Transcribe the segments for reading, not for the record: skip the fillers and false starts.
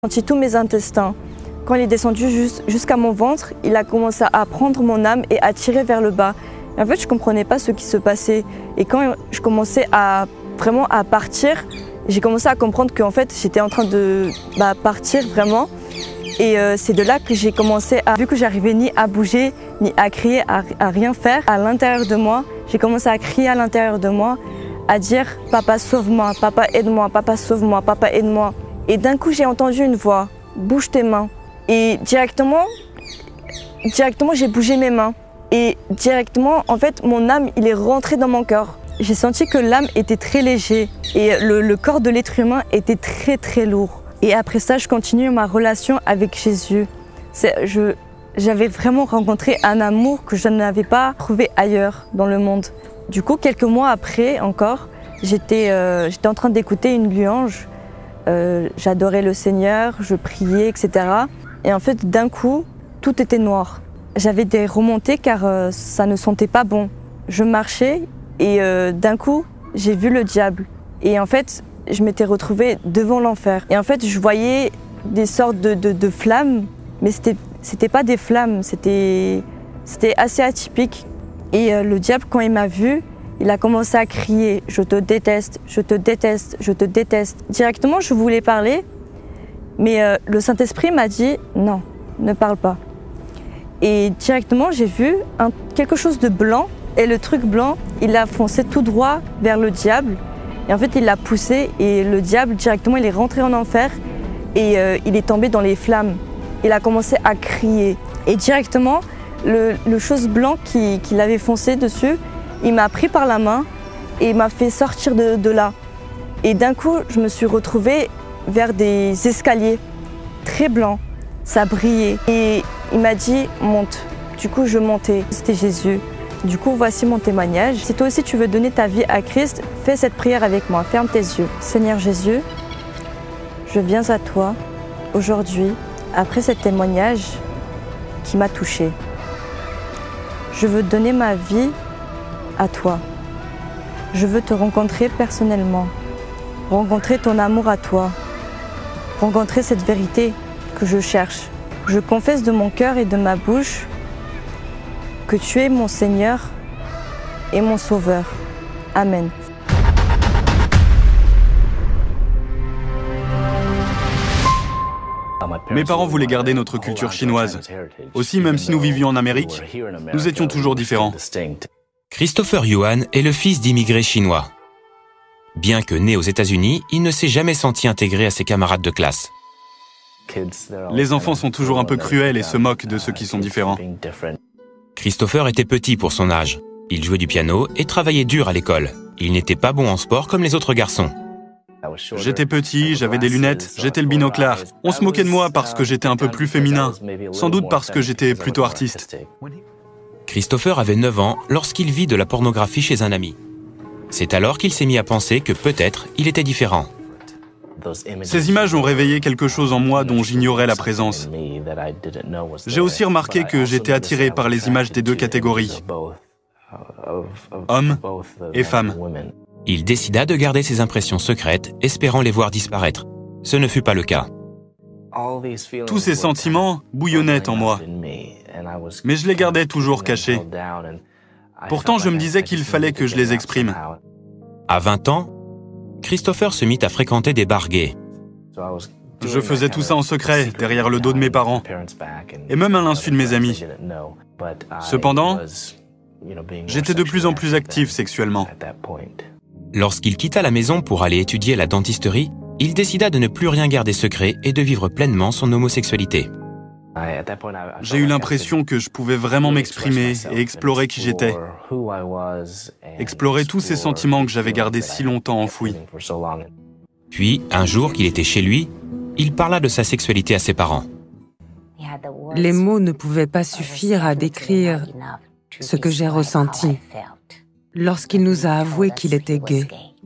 Senti tous mes intestins. Quand il est descendu jusqu'à mon ventre, il a commencé à prendre mon âme et à tirer vers le bas. Et en fait, je ne comprenais pas ce qui se passait. Et quand je commençais à vraiment à partir, j'ai commencé à comprendre qu'en fait, j'étais en train de partir vraiment. Et c'est de là que j'ai commencé à, vu que j'arrivais ni à bouger, ni à crier, à rien faire, à l'intérieur de moi, j'ai commencé à crier à l'intérieur de moi, à dire « Papa, sauve-moi, papa, aide-moi, papa, sauve-moi, papa, aide-moi ». Et d'un coup, j'ai entendu une voix « Bouge tes mains ». Et directement, j'ai bougé mes mains. Et directement, en fait, mon âme, il est rentré dans mon corps. J'ai senti que l'âme était très léger et le corps de l'être humain était très, très lourd. Et après ça, je continue ma relation avec Jésus. J'avais vraiment rencontré un amour que je n'avais pas trouvé ailleurs dans le monde. Du coup, quelques mois après encore, j'étais en train d'écouter une louange. J'adorais le Seigneur, je priais, etc. Et en fait, d'un coup, tout était noir. J'avais des remontées car ça ne sentait pas bon. Je marchais et d'un coup, j'ai vu le diable. Et en fait, je m'étais retrouvée devant l'enfer. Et en fait, je voyais des sortes de flammes, mais c'était pas des flammes, c'était assez atypique. Et le diable, quand il m'a vue, il a commencé à crier « Je te déteste, je te déteste, je te déteste ». Directement, je voulais parler, mais le Saint-Esprit m'a dit « Non, ne parle pas ». Et directement, j'ai vu quelque chose de blanc, et le truc blanc, il a foncé tout droit vers le diable. Et en fait, il l'a poussé, et le diable, directement, il est rentré en enfer, et il est tombé dans les flammes. Il a commencé à crier. Et directement, le chose blanc qui l'avait foncé dessus, il m'a pris par la main et il m'a fait sortir de là. Et d'un coup, je me suis retrouvée vers des escaliers très blancs. Ça brillait. Et il m'a dit « Monte ». Du coup, je montais. C'était Jésus. Du coup, voici mon témoignage. Si toi aussi tu veux donner ta vie à Christ, fais cette prière avec moi. Ferme tes yeux. Seigneur Jésus, je viens à toi aujourd'hui après ce témoignage qui m'a touchée. Je veux donner ma vie à toi. Je veux te rencontrer personnellement, rencontrer ton amour à toi, rencontrer cette vérité que je cherche. Je confesse de mon cœur et de ma bouche que tu es mon Seigneur et mon Sauveur. Amen. Mes parents voulaient garder notre culture chinoise. Aussi, même si nous vivions en Amérique, nous étions toujours différents. Christopher Yuan est le fils d'immigrés chinois. Bien que né aux États-Unis, il ne s'est jamais senti intégré à ses camarades de classe. Les enfants sont toujours un peu cruels et se moquent de ceux qui sont différents. Christopher était petit pour son âge. Il jouait du piano et travaillait dur à l'école. Il n'était pas bon en sport comme les autres garçons. J'étais petit, j'avais des lunettes, j'étais le binoclard. On se moquait de moi parce que j'étais un peu plus féminin. Sans doute parce que j'étais plutôt artiste. Christopher avait 9 ans lorsqu'il vit de la pornographie chez un ami. C'est alors qu'il s'est mis à penser que peut-être il était différent. Ces images ont réveillé quelque chose en moi dont j'ignorais la présence. J'ai aussi remarqué que j'étais attiré par les images des deux catégories, hommes et femmes. Il décida de garder ses impressions secrètes, espérant les voir disparaître. Ce ne fut pas le cas. Tous ces sentiments bouillonnaient en moi, mais je les gardais toujours cachés. Pourtant, je me disais qu'il fallait que je les exprime. À 20 ans, Christopher se mit à fréquenter des bars gays. Je faisais tout ça en secret, derrière le dos de mes parents, et même à l'insu de mes amis. Cependant, j'étais de plus en plus actif sexuellement. Lorsqu'il quitta la maison pour aller étudier la dentisterie, il décida de ne plus rien garder secret et de vivre pleinement son homosexualité. J'ai eu l'impression que je pouvais vraiment m'exprimer et explorer qui j'étais. Explorer tous ces sentiments que j'avais gardés si longtemps enfouis. Puis, un jour qu'il était chez lui, il parla de sa sexualité à ses parents. Les mots ne pouvaient pas suffire à décrire ce que j'ai ressenti lorsqu'il nous a avoué qu'il était gay.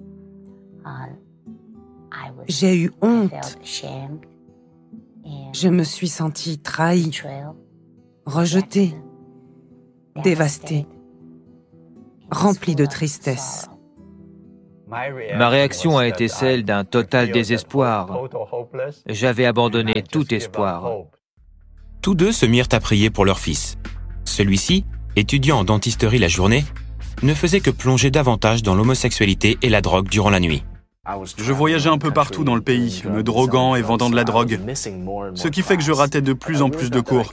J'ai eu honte. Je me suis sentie trahie, rejetée, dévastée, remplie de tristesse. Ma réaction a été celle d'un total désespoir. J'avais abandonné tout espoir. Tous deux se mirent à prier pour leur fils. Celui-ci, étudiant en dentisterie la journée, ne faisait que plonger davantage dans l'homosexualité et la drogue durant la nuit. Je voyageais un peu partout dans le pays, me droguant et vendant de la drogue, ce qui fait que je ratais de plus en plus de cours.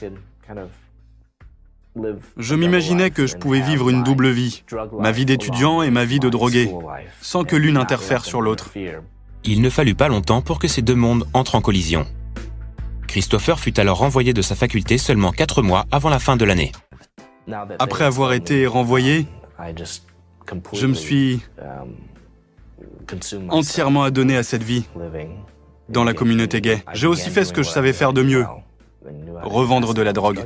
Je m'imaginais que je pouvais vivre une double vie, ma vie d'étudiant et ma vie de drogué, sans que l'une interfère sur l'autre. Il ne fallut pas longtemps pour que ces deux mondes entrent en collision. Christopher fut alors renvoyé de sa faculté seulement 4 mois avant la fin de l'année. Après avoir été renvoyé, je me suis entièrement adonné à cette vie dans la communauté gay. J'ai aussi fait ce que je savais faire de mieux, revendre de la drogue.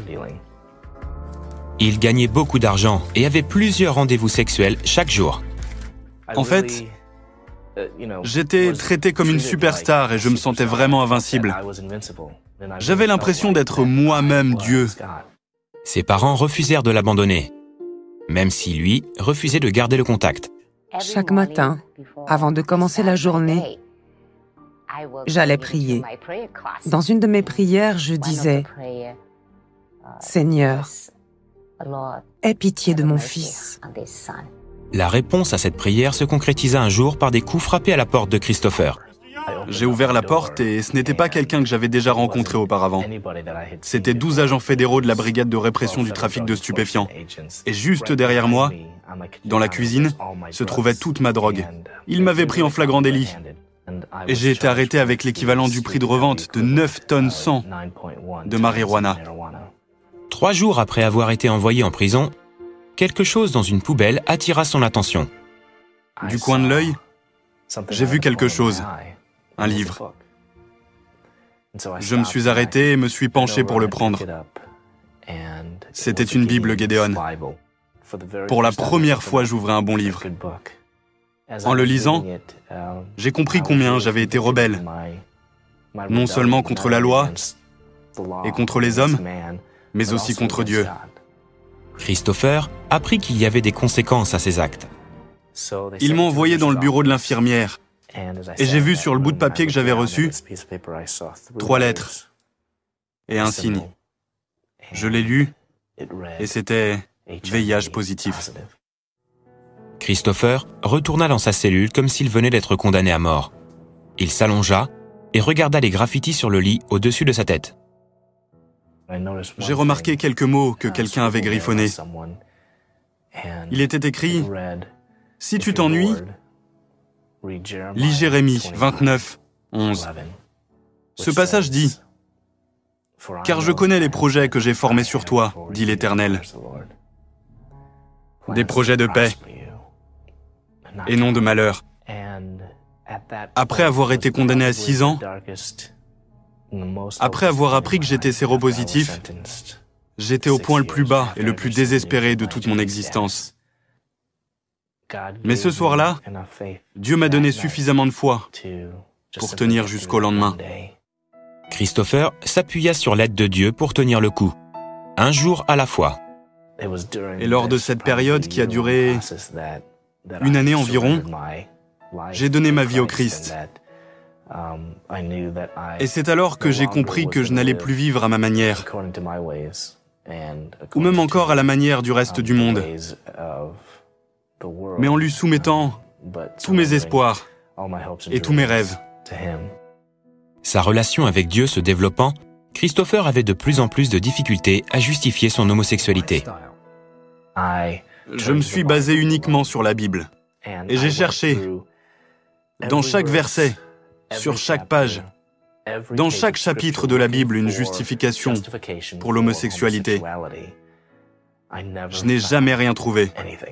Il gagnait beaucoup d'argent et avait plusieurs rendez-vous sexuels chaque jour. En fait, j'étais traité comme une superstar et je me sentais vraiment invincible. J'avais l'impression d'être moi-même Dieu. Ses parents refusèrent de l'abandonner, même si lui refusait de garder le contact. Chaque matin, avant de commencer la journée, j'allais prier. Dans une de mes prières, je disais « Seigneur, aie pitié de mon fils. » La réponse à cette prière se concrétisa un jour par des coups frappés à la porte de Christopher. J'ai ouvert la porte et ce n'était pas quelqu'un que j'avais déjà rencontré auparavant. C'était 12 agents fédéraux de la brigade de répression du trafic de stupéfiants. Et juste derrière moi, dans la cuisine, se trouvait toute ma drogue. Ils m'avaient pris en flagrant délit. Et j'ai été arrêté avec l'équivalent du prix de revente de 9 tonnes 100 de marijuana. 3 jours après avoir été envoyé en prison, quelque chose dans une poubelle attira son attention. Du coin de l'œil, j'ai vu quelque chose. Un livre. Je me suis arrêté et me suis penché pour le prendre. C'était une Bible Gédéon. Pour la première fois, j'ouvrais un bon livre. En le lisant, j'ai compris combien j'avais été rebelle, non seulement contre la loi et contre les hommes, mais aussi contre Dieu. Christopher apprit qu'il y avait des conséquences à ses actes. Ils m'ont envoyé dans le bureau de l'infirmière. Et j'ai vu sur le bout de papier que j'avais reçu 3 lettres et un signe. Je l'ai lu et c'était VIH positif. Christopher retourna dans sa cellule comme s'il venait d'être condamné à mort. Il s'allongea et regarda les graffitis sur le lit au-dessus de sa tête. J'ai remarqué quelques mots que quelqu'un avait griffonnés. Il était écrit « Si tu t'ennuies, lis Jérémie 29, 11. » Ce passage dit « Car je connais les projets que j'ai formés sur toi, dit l'Éternel. Des projets de paix et non de malheur. » Après avoir été condamné à 6 ans, après avoir appris que j'étais séropositif, j'étais au point le plus bas et le plus désespéré de toute mon existence. Mais ce soir-là, Dieu m'a donné suffisamment de foi pour tenir jusqu'au lendemain. Christopher s'appuya sur l'aide de Dieu pour tenir le coup, un jour à la fois. Et lors de cette période qui a duré 1 année environ, j'ai donné ma vie au Christ. Et c'est alors que j'ai compris que je n'allais plus vivre à ma manière, ou même encore à la manière du reste du monde, mais en lui soumettant tous mes espoirs et tous mes rêves. Sa relation avec Dieu se développant, Christopher avait de plus en plus de difficultés à justifier son homosexualité. Je me suis basé uniquement sur la Bible, et j'ai cherché, dans chaque verset, sur chaque page, dans chaque chapitre de la Bible, une justification pour l'homosexualité. Je n'ai jamais rien trouvé.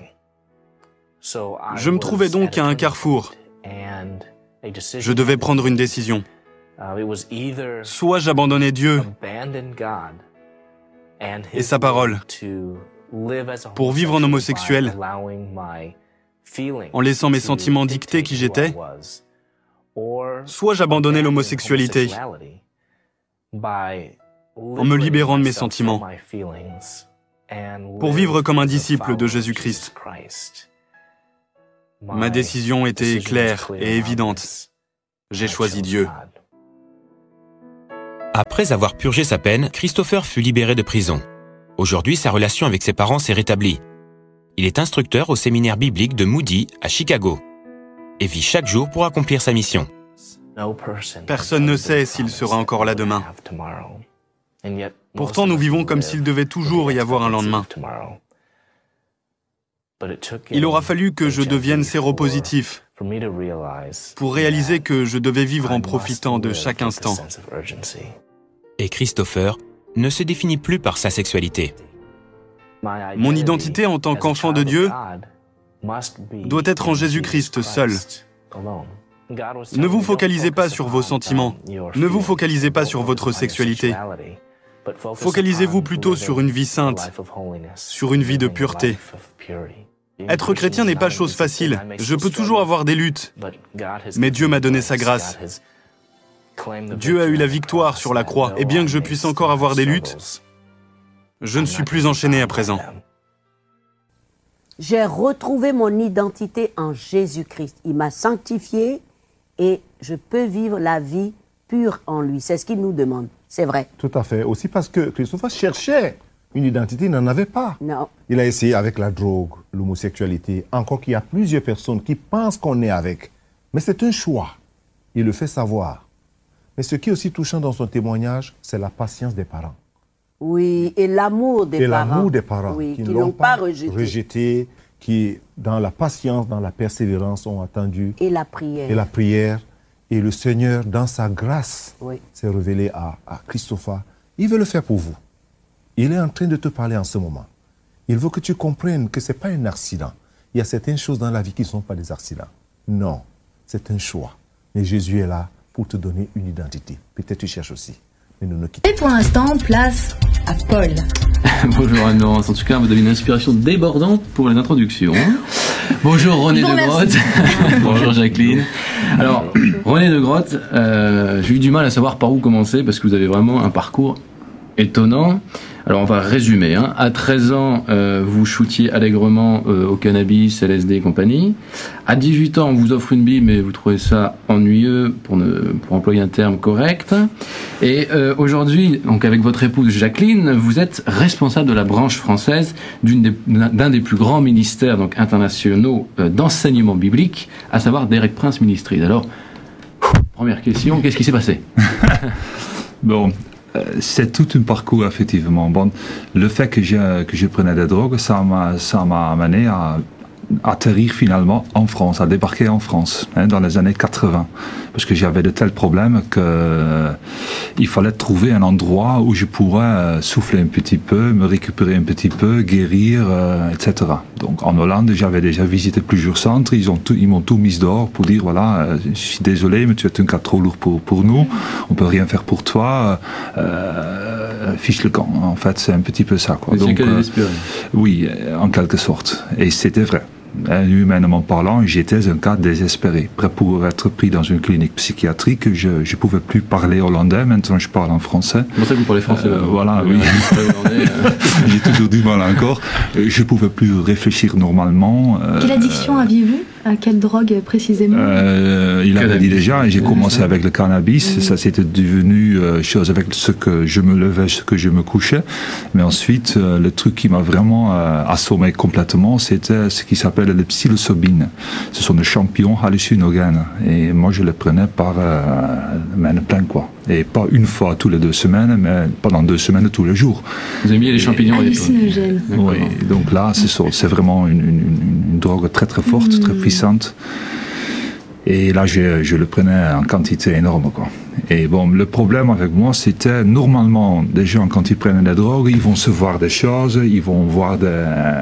Je me trouvais donc à un carrefour. Je devais prendre une décision. Soit j'abandonnais Dieu et sa parole pour vivre en homosexuel, en laissant mes sentiments dicter qui j'étais, soit j'abandonnais l'homosexualité en me libérant de mes sentiments pour vivre comme un disciple de Jésus-Christ. Ma décision était claire et évidente. J'ai choisi Dieu. Après avoir purgé sa peine, Christopher fut libéré de prison. Aujourd'hui, sa relation avec ses parents s'est rétablie. Il est instructeur au séminaire biblique de Moody à Chicago et vit chaque jour pour accomplir sa mission. Personne ne sait s'il sera encore là demain. Pourtant, nous vivons comme s'il devait toujours y avoir un lendemain. Il aura fallu que je devienne séropositif pour réaliser que je devais vivre en profitant de chaque instant. Et Christopher ne se définit plus par sa sexualité. Mon identité en tant qu'enfant de Dieu doit être en Jésus-Christ seul. Ne vous focalisez pas sur vos sentiments, ne vous focalisez pas sur votre sexualité. Focalisez-vous plutôt sur une vie sainte, sur une vie de pureté. Être chrétien n'est pas chose facile. Je peux toujours avoir des luttes, mais Dieu m'a donné sa grâce. Dieu a eu la victoire sur la croix, et bien que je puisse encore avoir des luttes, je ne suis plus enchaîné à présent. J'ai retrouvé mon identité en Jésus-Christ. Il m'a sanctifié et je peux vivre la vie pure en lui. C'est ce qu'il nous demande. C'est vrai. Tout à fait. Aussi parce que Christopher cherchait une identité, il n'en avait pas. Non. Il a essayé avec la drogue, l'homosexualité, encore qu'il y a plusieurs personnes qui pensent qu'on est avec. Mais c'est un choix. Il le fait savoir. Mais ce qui est aussi touchant dans son témoignage, c'est la patience des parents. Oui, et l'amour des parents. Et l'amour des parents, oui, qui ne ne l'ont pas rejeté, qui, dans la patience, dans la persévérance, ont attendu. Et la prière. Et la prière. Et le Seigneur, dans sa grâce, oui, s'est révélé à Christopher. Il veut le faire pour vous. Il est en train de te parler en ce moment. Il veut que tu comprennes que ce n'est pas un accident. Il y a certaines choses dans la vie qui ne sont pas des accidents. Non, c'est un choix. Mais Jésus est là pour te donner une identité. Peut-être tu cherches aussi. Mais nous ne quittons pas. Et pour l'instant, place à Paul. Bonjour Anne-Laurence. En tout cas, vous avez une inspiration débordante pour les introductions. Bonjour René de Grotte. Bonjour Jacqueline. Alors, René de Grotte, j'ai eu du mal à savoir par où commencer parce que vous avez vraiment un parcours étonnant. Alors on va résumer. À 13 ans, vous shootiez allègrement au cannabis, LSD et compagnie. À 18 ans, on vous offre une Bible, mais vous trouvez ça ennuyeux pour employer un terme correct. Et aujourd'hui, donc avec votre épouse Jacqueline, vous êtes responsable de la branche française d'un des plus grands ministères donc internationaux d'enseignement biblique, à savoir Derek Prince Ministries. Alors, première question, qu'est-ce qui s'est passé? Bon. C'est tout un parcours, effectivement. Bon, le fait que je prenais des drogues, ça m'a amené à atterrir finalement en France, à débarquer en France, dans les années 80. Parce que j'avais de tels problèmes qu'il fallait trouver un endroit où je pourrais souffler un petit peu, me récupérer un petit peu, guérir, etc. Donc en Hollande, j'avais déjà visité plusieurs centres, ils m'ont tout mis dehors pour dire, voilà, je suis désolé, mais tu es un cas trop lourd pour nous, on peut rien faire pour toi, fiche le camp. En fait, c'est un petit peu ça, quoi. Donc, oui, en quelque sorte. Et c'était vrai. Humainement parlant, j'étais un cas désespéré, prêt pour être pris dans une clinique psychiatrique. Je ne pouvais plus parler hollandais, maintenant je parle en français. C'est pour ça que vous parlez français. Voilà, oui. J'ai toujours du mal encore. Je ne pouvais plus réfléchir normalement. Quelle addiction aviez-vous? À quelle drogue précisément? Il avait dit déjà, et j'ai commencé avec le cannabis. Ça c'était devenu chose avec ce que je me levais, ce que je me couchais. Mais ensuite, le truc qui m'a vraiment assommé complètement, c'était ce qui s'appelle le psilocybine. Ce sont des champignons hallucinogènes. Et moi, je les prenais par main pleine, quoi. Et pas une fois tous les 2 semaines, mais pendant 2 semaines tous les jours. Vous aimiez les champignons hallucinogènes. Oui, donc là, c'est vraiment une drogue très très forte, très puissante. Et là, je le prenais en quantité énorme, quoi. Et bon, le problème avec moi, c'était normalement, des gens, quand ils prennent des drogues, ils vont se voir des choses, ils vont voir des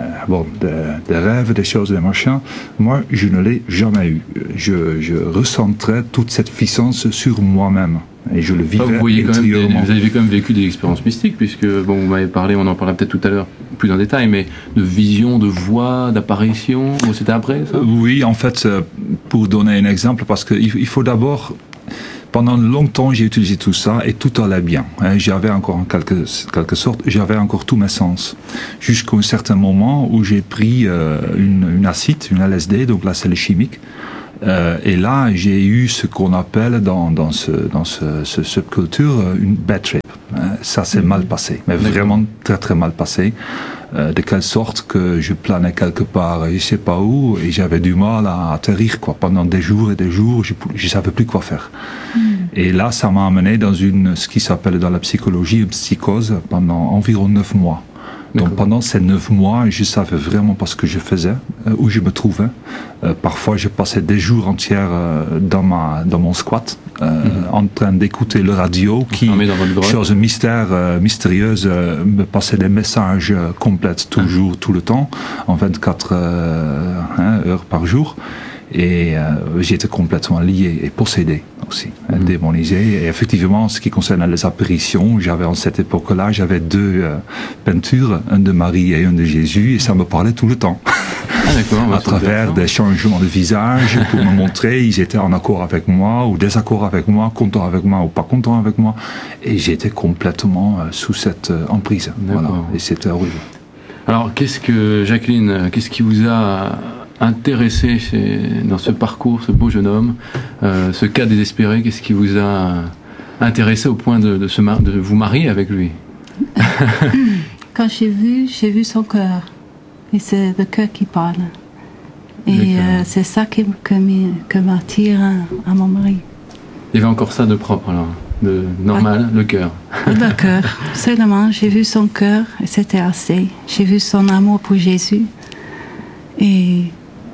rêves, des choses, des machins. Moi, je ne l'ai jamais eu. Je recentrais toute cette puissance sur moi-même. Et je le vivais intérieurement. Vous avez quand même vécu des expériences mystiques, puisque, bon, vous m'avez parlé, on en parlera peut-être tout à l'heure, plus en détail, mais de vision, de voix, d'apparition, c'était après ça? Oui, en fait, pour donner un exemple, parce qu'il faut d'abord pendant longtemps, j'ai utilisé tout ça et tout allait bien. J'avais encore, en quelque sorte, j'avais encore tous mes sens. Jusqu'à un certain moment où j'ai pris une acide, une LSD, donc là c'est le chimique. Et là, j'ai eu ce qu'on appelle dans ce subculture une bad trip. Ça s'est mal passé, mais vraiment très très mal passé. De quelle sorte que je planais quelque part, je sais pas où, et j'avais du mal à atterrir quoi. Pendant des jours et des jours, je savais plus quoi faire. Et là, ça m'a amené dans ce qui s'appelle dans la psychologie une psychose pendant environ 9 mois. Donc pendant ces 9 mois, je savais vraiment pas ce que je faisais, où je me trouvais. Parfois, je passais des jours entiers dans mon squat, en train d'écouter le radio qui, chose mystérieuse, me passait des messages complètes toujours, tout le temps, en 24 heures par jour. Et j'étais complètement lié et possédé aussi, démonisé. Et effectivement, ce qui concerne les apparitions, en cette époque-là, j'avais 2 peintures, une de Marie et une de Jésus, et ça me parlait tout le temps. À travers des changements de visage, pour me montrer, ils étaient en accord avec moi, ou désaccord avec moi, content avec moi, ou pas content avec moi. Et j'étais complètement sous cette emprise. Voilà. Et c'était horrible. Alors, Jacqueline, qu'est-ce qui vous a intéressé dans ce parcours, ce beau jeune homme, ce cas désespéré, qu'est-ce qui vous a intéressé au point de vous marier avec lui? Quand j'ai vu son cœur, et c'est le cœur qui parle. Et c'est ça qui m'attire à mon mari. Il y avait encore ça de propre alors, de normal, le cœur. Le cœur, seulement, j'ai vu son cœur et c'était assez. J'ai vu son amour pour Jésus et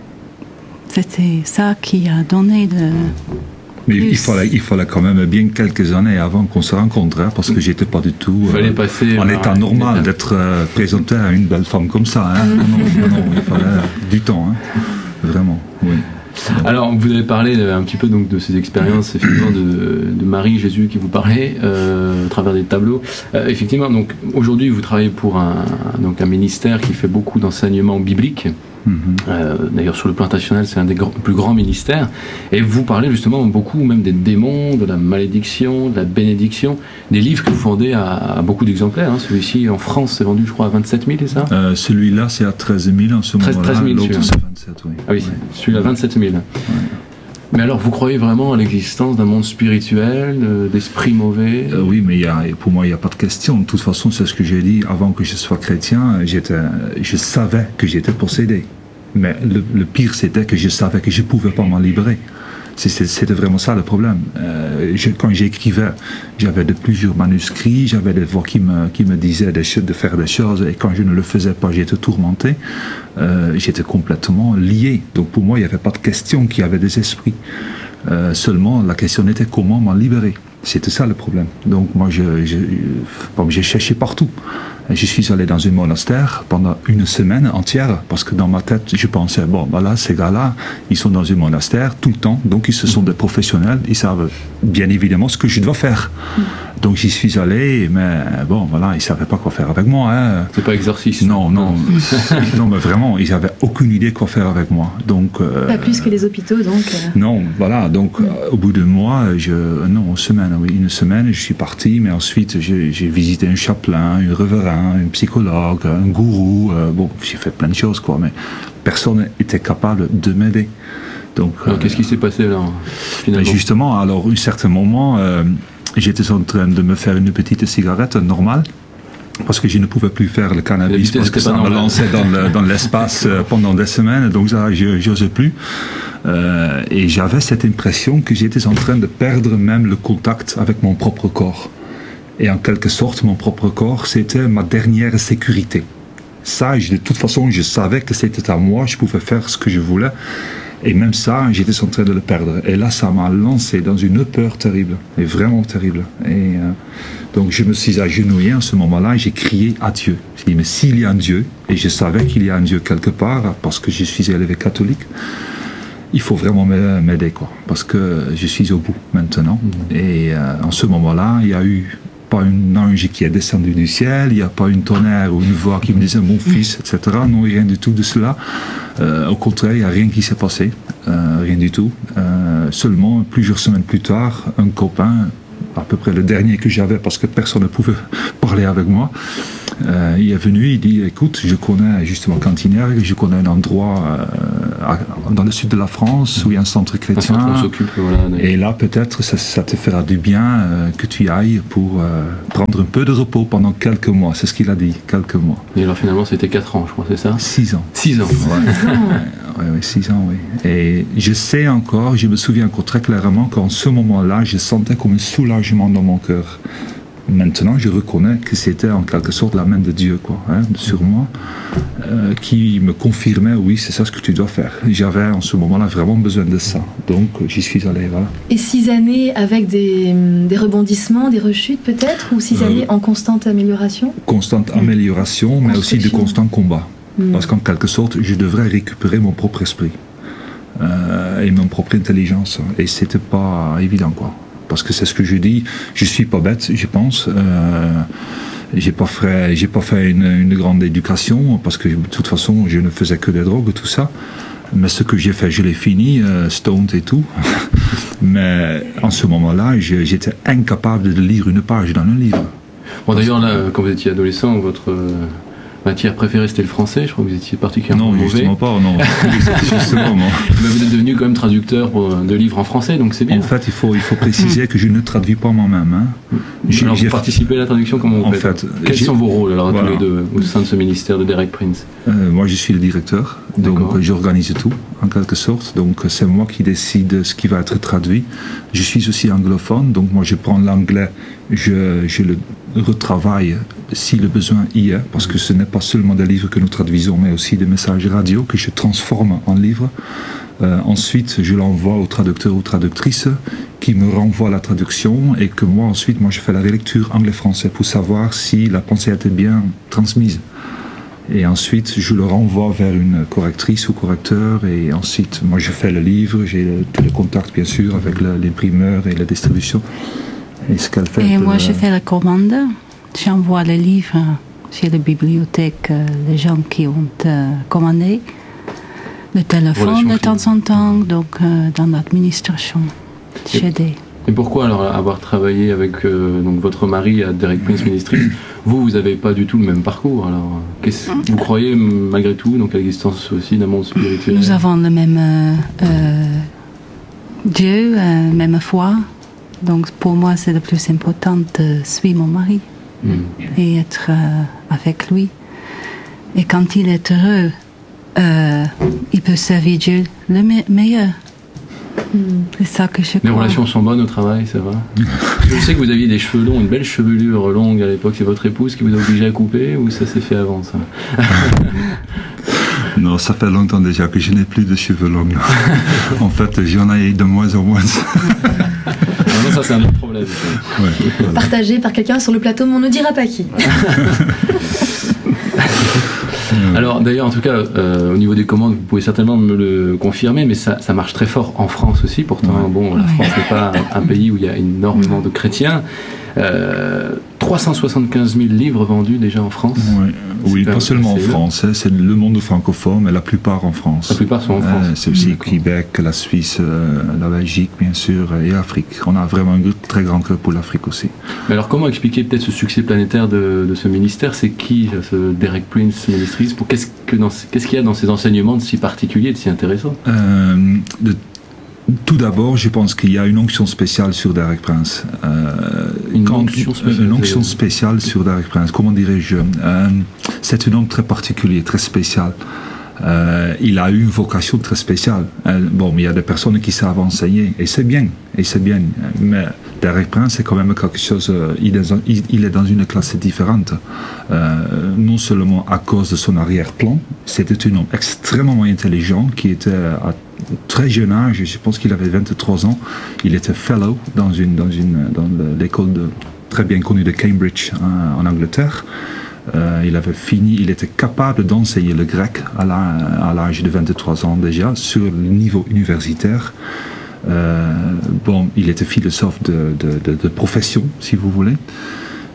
c'était ça qui a donné de... Mais il fallait quand même bien quelques années avant qu'on se rencontre, hein, parce que j'étais pas du tout en état normal d'être présenté à une belle femme comme ça. Hein. Non, il fallait du temps, hein. Vraiment, oui. Alors, vous avez parlé un petit peu donc de ces expériences effectivement de Marie, Jésus qui vous parlait à travers des tableaux. Effectivement, donc aujourd'hui vous travaillez pour un ministère qui fait beaucoup d'enseignements bibliques. D'ailleurs sur le plan international c'est un des plus grands ministères et vous parlez justement beaucoup même des démons, de la malédiction, de la bénédiction, des livres que vous vendez à beaucoup d'exemplaires, hein. Celui-ci en France c'est vendu je crois à 27 000, c'est ça? Celui-là c'est à 13 000 en ce moment-là, 13 000, l'autre c'est 27, oui. Ah oui, celui-là 27 000. Ouais. Mais alors, vous croyez vraiment à l'existence d'un monde spirituel, d'esprits mauvais? Oui, mais pour moi, il n'y a pas de question. De toute façon, c'est ce que j'ai dit avant que je sois chrétien. Je savais que j'étais possédé. Mais le pire, c'était que je savais que je ne pouvais pas m'en libérer. C'était vraiment ça le problème. Quand j'écrivais, j'avais plusieurs manuscrits, j'avais des voix qui me disaient de faire des choses, et quand je ne le faisais pas, j'étais tourmenté. J'étais complètement lié. Donc pour moi, il n'y avait pas de question qu'il y avait des esprits. Seulement, la question était comment m'en libérer. C'était ça le problème. Donc moi, j'ai cherché partout. Je suis allé dans un monastère pendant une semaine entière, parce que dans ma tête, je pensais, bon, voilà, ces gars-là, ils sont dans un monastère tout le temps, donc ils sont des professionnels, ils savent bien évidemment ce que je dois faire. Donc j'y suis allé, mais bon, voilà, ils ne savaient pas quoi faire avec moi. Hein. C'est pas exorciste. Non, mais vraiment, ils n'avaient aucune idée quoi faire avec moi. Donc, pas plus que les hôpitaux, donc. Non, voilà, donc au bout de mois, une semaine, je suis parti, mais ensuite j'ai visité un chapelain, un révérend, un psychologue, un gourou, j'ai fait plein de choses, quoi, mais personne n'était capable de m'aider. Donc, qu'est-ce qui s'est passé là, finalement? Justement, alors, à un certain moment, j'étais en train de me faire une petite cigarette normale, parce que je ne pouvais plus faire le cannabis, parce que ça me lançait dans l'espace pendant des semaines, donc ça, je n'osais plus. Et j'avais cette impression que j'étais en train de perdre même le contact avec mon propre corps. Et en quelque sorte, mon propre corps, c'était ma dernière sécurité. Ça, de toute façon, je savais que c'était à moi, je pouvais faire ce que je voulais. Et même ça, j'étais en train de le perdre. Et là, ça m'a lancé dans une peur terrible, et vraiment terrible. Et donc, je me suis agenouillé à ce moment-là et j'ai crié à Dieu. J'ai dit, mais s'il y a un Dieu, et je savais qu'il y a un Dieu quelque part, parce que je suis élevé catholique, il faut vraiment m'aider, quoi, parce que je suis au bout maintenant. Et en ce moment-là, il y a eu pas un ange qui est descendu du ciel, il n'y a pas une tonnerre ou une voix qui me disait mon fils, etc. Non, rien du tout de cela. Au contraire, il n'y a rien qui s'est passé, rien du tout. Seulement, plusieurs semaines plus tard, un copain, à peu près le dernier que j'avais parce que personne ne pouvait parler avec moi, il est venu, il dit, écoute, je connais justement Cantinergue, je connais un endroit dans le sud de la France où il y a un centre chrétien. Et là, peut-être, ça te fera du bien que tu y ailles pour prendre un peu de repos pendant quelques mois. C'est ce qu'il a dit, quelques mois. Et alors finalement, c'était 4 ans, je crois, c'est ça? 6 ans. 6 ans. Oui, 6 ans, oui. Et je sais encore, je me souviens encore très clairement qu'en ce moment-là, je sentais comme un soulagement dans mon cœur. Maintenant, je reconnais que c'était en quelque sorte la main de Dieu, quoi, sur moi, qui me confirmait, oui, c'est ça ce que tu dois faire. J'avais en ce moment-là vraiment besoin de ça, donc j'y suis allé, voilà. Et 6 années avec des rebondissements, des rechutes peut-être, ou 6 années en constante amélioration? Constante amélioration, mais aussi de constant combat. Parce qu'en quelque sorte, je devrais récupérer mon propre esprit et mon propre intelligence, et c'était pas évident, quoi. Parce que c'est ce que je dis, je suis pas bête, je pense. J'ai pas fait une grande éducation, parce que de toute façon, je ne faisais que des drogues, tout ça. Mais ce que j'ai fait, je l'ai fini, stoned et tout. Mais en ce moment-là, j'étais incapable de lire une page dans un livre. Bon, d'ailleurs, là, quand vous étiez adolescent, votre matière préférée, c'était le français. Je crois que vous étiez particulièrement mauvais. Non, justement pas, non. Justement, non. Mais vous êtes devenu quand même traducteur de livres en français, donc c'est bien. En fait, il faut préciser que je ne traduis pas moi-même. Alors, vous participez à la traduction, comment vous faites? Quels sont vos rôles, alors, tous les deux, au sein de ce ministère de Derek Prince? Moi, je suis le directeur, donc j'organise tout, en quelque sorte. Donc, c'est moi qui décide ce qui va être traduit. Je suis aussi anglophone, donc moi, je prends l'anglais, je le retravaille si le besoin y est, parce que ce n'est pas seulement des livres que nous traduisons, mais aussi des messages radio que je transforme en livres. Ensuite, je l'envoie au traducteur ou traductrice qui me renvoie la traduction, et que moi, ensuite, je fais la relecture anglais-français pour savoir si la pensée a été bien transmise. Et ensuite, je le renvoie vers une correctrice ou correcteur, et ensuite, moi, je fais le livre, j'ai tous les contacts, bien sûr, avec l'imprimeur et la distribution. Et ce qu'elle fait. Et moi, je fais la commande. J'envoie les livres chez la bibliothèque, les gens qui ont commandé. Le téléphone de temps en temps, donc dans l'administration. Et pourquoi alors avoir travaillé avec donc votre mari à Derek Prince Ministries, vous n'avez pas du tout le même parcours? Alors, vous croyez malgré tout donc à l'existence aussi d'un monde spirituel? Nous avons le même Dieu, même foi. Donc pour moi, c'est le plus important de suivre mon mari et être avec lui. Et quand il est heureux, il peut servir Dieu le meilleur. C'est ça que je crois. Les relations sont bonnes au travail, ça va? Je sais que vous aviez des cheveux longs, une belle chevelure longue à l'époque. C'est votre épouse qui vous a obligé à couper, ou ça s'est fait avant, ça? Non, ça fait longtemps déjà que je n'ai plus de cheveux longs. En fait, j'en ai de moins en moins. Non, ça c'est un autre problème. Ouais, voilà. Partagé par quelqu'un sur le plateau, mais on ne dira pas qui. Alors d'ailleurs, en tout cas, au niveau des commandes, vous pouvez certainement me le confirmer, mais ça marche très fort en France aussi. Pourtant, bon, la France n'est pas un pays où il y a énormément de chrétiens. 375 000 livres vendus déjà en France. Oui, pas seulement en France, c'est le monde francophone, mais la plupart en France. La plupart sont en France. C'est aussi Québec, la Suisse, la Belgique, bien sûr, et l'Afrique. On a vraiment un très grand cœur pour l'Afrique aussi. Mais alors, comment expliquer peut-être ce succès planétaire de ce ministère? C'est qui, ce Derek Prince Ministries? Qu'est-ce qu'il y a dans ces enseignements de si particuliers, de si intéressants? Tout d'abord, je pense qu'il y a une onction spéciale sur Derek Prince. Une onction spéciale sur Derek Prince. Comment dirais-je? C'est un homme très particulier, très spécial. Il a eu une vocation très spéciale. Bon, il y a des personnes qui savent enseigner, et c'est bien, mais Derek Prince, c'est quand même quelque chose, il est dans une classe différente. Non seulement à cause de son arrière-plan, c'était un homme extrêmement intelligent qui était à très jeune âge, je pense qu'il avait 23 ans, il était fellow dans l'école très bien connue de Cambridge en Angleterre. Il était capable d'enseigner le grec à l'âge de 23 ans déjà, sur le niveau universitaire. Il était philosophe de profession, si vous voulez.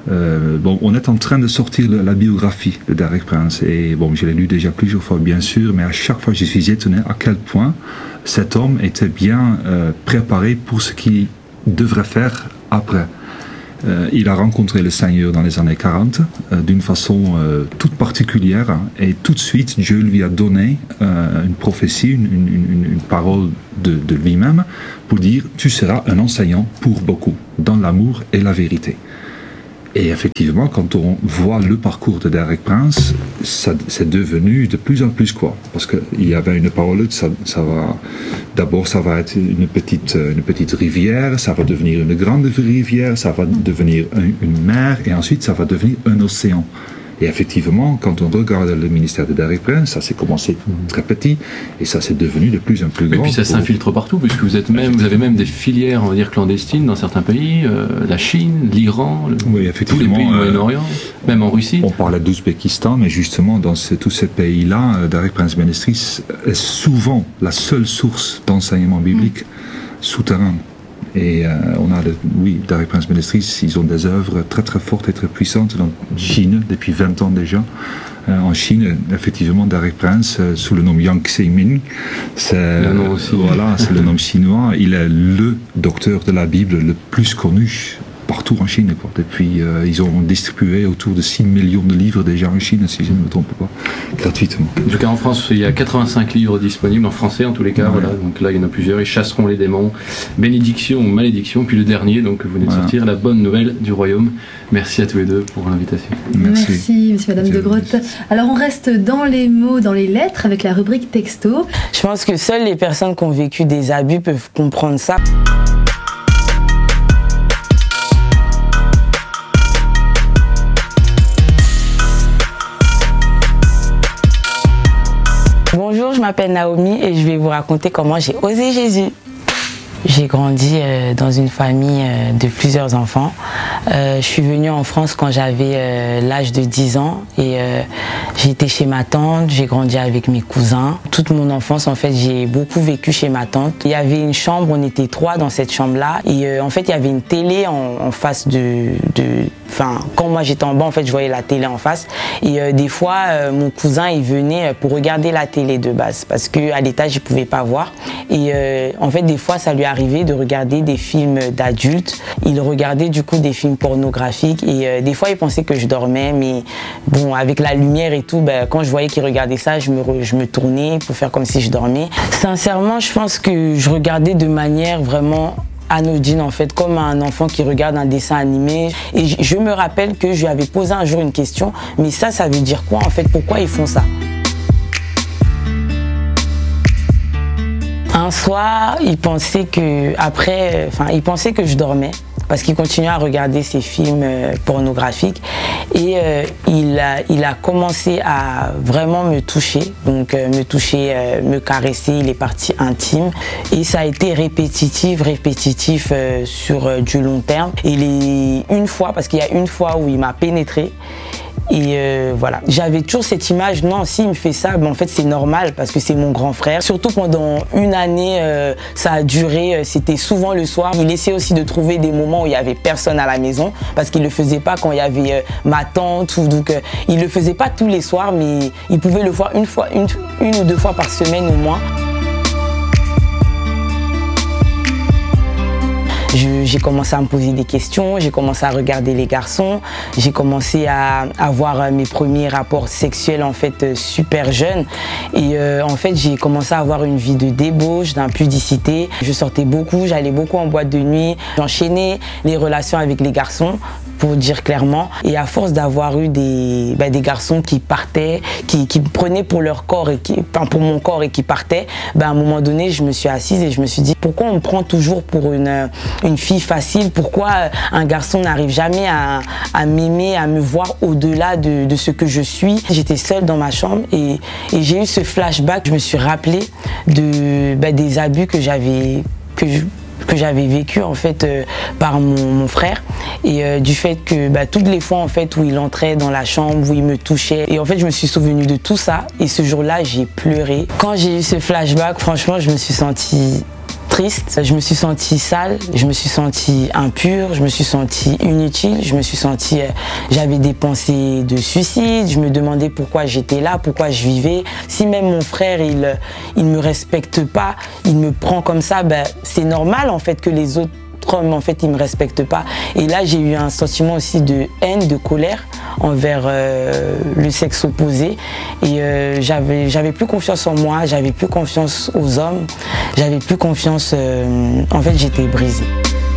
on est en train de sortir la biographie de Derek Prince et je l'ai lu déjà plusieurs fois bien sûr, mais à chaque fois je suis étonné à quel point cet homme était bien préparé pour ce qu'il devrait faire après. Il a rencontré le Seigneur dans les années 40 d'une façon toute particulière et tout de suite Dieu lui a donné une prophétie, une parole de lui-même pour dire tu seras un enseignant pour beaucoup dans l'amour et la vérité. Et effectivement, quand on voit le parcours de Derek Prince, c'est devenu de plus en plus quoi. Parce qu'il y avait une parole, d'abord ça va être une petite rivière, ça va devenir une grande rivière, ça va devenir une mer, et ensuite ça va devenir un océan. Et effectivement, quand on regarde le ministère de Derek Prince, ça s'est commencé très petit et ça s'est devenu de plus en plus grand. Et puis ça s'infiltre partout, puisque vous avez même des filières, on va dire, clandestines dans certains pays, la Chine, l'Iran, tous les pays du Moyen-Orient, même en Russie. On parlait d'Ouzbékistan, mais justement, dans tous ces pays-là, Derek Prince Ministries est souvent la seule source d'enseignement biblique souterrain. Et Derek Prince Ministries, ils ont des œuvres très très fortes et très puissantes en Chine depuis 20 ans déjà. En Chine, effectivement, Derek Prince, sous le nom Yang Zemin, c'est le nom chinois. Il est le docteur de la Bible le plus connu partout en Chine. Depuis, ils ont distribué autour de 6 millions de livres déjà en Chine, si je ne me trompe pas, gratuitement. En tout cas, en France, il y a 85 livres disponibles, en français en tous les cas. Voilà. Donc là, il y en a plusieurs. Ils chasseront les démons, bénédiction ou malédiction. Puis le dernier, donc que vous venez de sortir, la bonne nouvelle du royaume. Merci à tous les deux pour l'invitation. Merci, monsieur, madame de Grotte. Alors, on reste dans les mots, dans les lettres, avec la rubrique texto. Je pense que seules les personnes qui ont vécu des abus peuvent comprendre ça. Bonjour, je m'appelle Naomi et je vais vous raconter comment j'ai osé Jésus. J'ai grandi dans une famille de plusieurs enfants. Je suis venue en France quand j'avais l'âge de 10 ans et j'ai été chez ma tante, j'ai grandi avec mes cousins. Toute mon enfance, en fait, j'ai beaucoup vécu chez ma tante. Il y avait une chambre, on était 3 dans cette chambre-là et en fait, il y avait une télé en face quand moi j'étais en bas, en fait, je voyais la télé en face et des fois, mon cousin, il venait pour regarder la télé de base parce qu'à l'étage, il pouvait pas voir et en fait, des fois, ça lui arrivé de regarder des films d'adultes. Il regardait du coup des films pornographiques et des fois il pensait que je dormais, mais bon, avec la lumière et tout, quand je voyais qu'il regardait ça, je me tournais pour faire comme si je dormais. Sincèrement, je pense que je regardais de manière vraiment anodine en fait, comme un enfant qui regarde un dessin animé. Et je me rappelle que je lui avais posé un jour une question, mais ça veut dire quoi en fait? Pourquoi ils font ça? Un soir, il pensait que je dormais parce qu'il continuait à regarder ces films pornographiques et il a commencé à vraiment me toucher, me caresser les parties intimes et ça a été répétitif sur du long terme. Et une fois, parce qu'il y a une fois où il m'a pénétrée. Et voilà, j'avais toujours cette image, non, s'il me fait ça, en fait c'est normal parce que c'est mon grand frère. Surtout pendant une année, ça a duré, c'était souvent le soir. Il essayait aussi de trouver des moments où il n'y avait personne à la maison parce qu'il ne le faisait pas quand il y avait ma tante. Il ne le faisait pas tous les soirs, mais il pouvait le faire une ou deux fois par semaine au moins. J'ai commencé à me poser des questions, j'ai commencé à regarder les garçons, j'ai commencé à avoir mes premiers rapports sexuels en fait super jeunes et en fait j'ai commencé à avoir une vie de débauche, d'impudicité. Je sortais beaucoup, j'allais beaucoup en boîte de nuit, j'enchaînais les relations avec les garçons pour dire clairement et à force d'avoir eu des garçons qui partaient, qui me prenaient pour leur corps et pour mon corps et qui partaient, à un moment donné je me suis assise et je me suis dit pourquoi on me prend toujours pour une fille facile, pourquoi un garçon n'arrive jamais à m'aimer, à me voir au-delà de ce que je suis. J'étais seule dans ma chambre et j'ai eu ce flashback, je me suis rappelé des abus que j'avais vécu en fait par mon frère et du fait que toutes les fois en fait où il entrait dans la chambre, où il me touchait et en fait je me suis souvenue de tout ça et ce jour-là j'ai pleuré. Quand j'ai eu ce flashback, franchement je me suis sentie triste, je me suis sentie sale, je me suis sentie impure, je me suis sentie inutile, je me suis sentie, j'avais des pensées de suicide, je me demandais pourquoi j'étais là, pourquoi je vivais. Si même mon frère, il me respecte pas, il me prend comme ça, ben, c'est normal en fait que les autres hommes, en fait, ils me respectent pas. Et là, j'ai eu un sentiment aussi de haine, de colère envers le sexe opposé. Et j'avais plus confiance en moi, j'avais plus confiance aux hommes, j'avais plus confiance. En fait, j'étais brisée.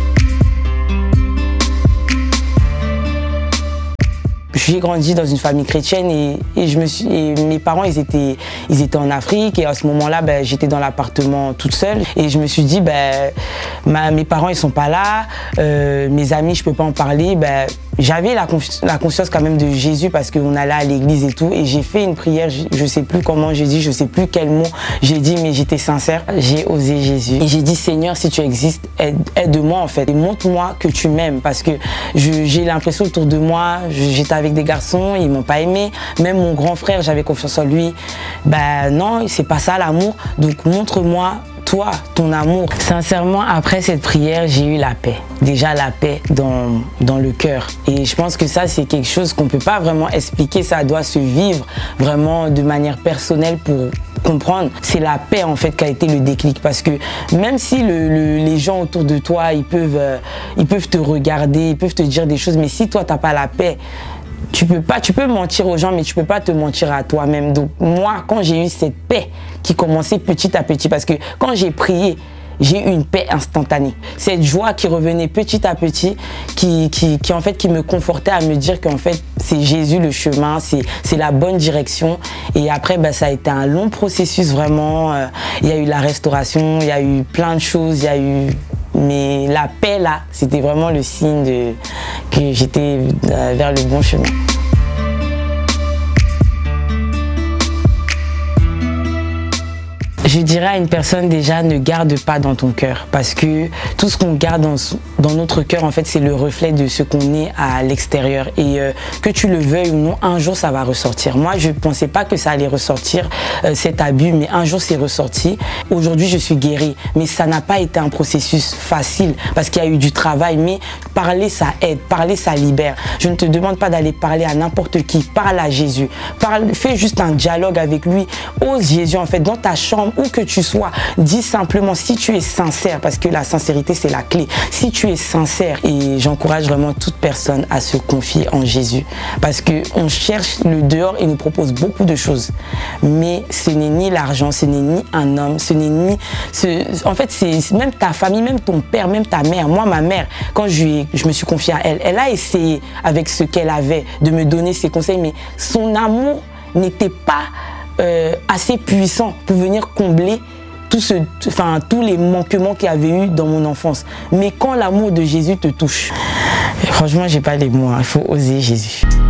J'ai grandi dans une famille chrétienne et mes parents ils étaient en Afrique et à ce moment-là ben, j'étais dans l'appartement toute seule et je me suis dit ben, mes parents ils sont pas là, mes amis je peux pas en parler, ben, j'avais la conscience quand même de Jésus parce qu'on allait à l'église et tout et j'ai fait une prière, je sais plus comment j'ai dit, je sais plus quel mot j'ai dit mais j'étais sincère, j'ai osé Jésus et j'ai dit Seigneur si tu existes aide-moi en fait et montre-moi que tu m'aimes parce que j'ai l'impression autour de moi j'étais avec des garçons, ils m'ont pas aimé. Même mon grand frère, j'avais confiance en lui. Ben non, c'est pas ça l'amour. Donc montre-moi, toi, ton amour. Sincèrement, après cette prière, j'ai eu la paix. Déjà la paix dans le cœur. Et je pense que ça, c'est quelque chose qu'on peut pas vraiment expliquer. Ça doit se vivre vraiment de manière personnelle pour comprendre. C'est la paix en fait qui a été le déclic parce que même si les gens autour de toi, ils peuvent te regarder, ils peuvent te dire des choses, mais si toi, t'as pas la paix, tu peux mentir aux gens, mais tu peux pas te mentir à toi-même. Donc moi, quand j'ai eu cette paix qui commençait petit à petit, parce que quand j'ai prié, j'ai eu une paix instantanée. Cette joie qui revenait petit à petit, qui en fait qui me confortait à me dire qu'en fait c'est Jésus le chemin, c'est la bonne direction. Et après ben, ça a été un long processus vraiment. Il y a eu la restauration, il y a eu plein de choses, il y a eu mais la paix là, c'était vraiment le signe que j'étais vers le bon chemin. Je dirais à une personne déjà, ne garde pas dans ton cœur parce que tout ce qu'on garde dans notre cœur, en fait, c'est le reflet de ce qu'on est à l'extérieur. Et que tu le veuilles ou non, un jour, ça va ressortir. Moi, je ne pensais pas que ça allait ressortir, cet abus, mais un jour, c'est ressorti. Aujourd'hui, je suis guérie, mais ça n'a pas été un processus facile parce qu'il y a eu du travail, mais parler, ça aide, parler, ça libère. Je ne te demande pas d'aller parler à n'importe qui, parle à Jésus. Fais juste un dialogue avec lui. Ose Jésus, en fait, dans ta chambre, où que tu sois, dis simplement si tu es sincère, parce que la sincérité c'est la clé. Si tu es sincère, et j'encourage vraiment toute personne à se confier en Jésus, parce que on cherche le dehors et nous propose beaucoup de choses, mais ce n'est ni l'argent, ce n'est ni un homme, ce n'est ni en fait c'est même ta famille, même ton père, même ta mère. Moi ma mère, quand je me suis confiée à elle, elle a essayé avec ce qu'elle avait de me donner ses conseils, mais son amour n'était pas assez puissant pour venir combler tous les manquements qu'il y avait eu dans mon enfance. Mais quand l'amour de Jésus te touche, franchement, j'ai pas les mots, il faut oser Jésus.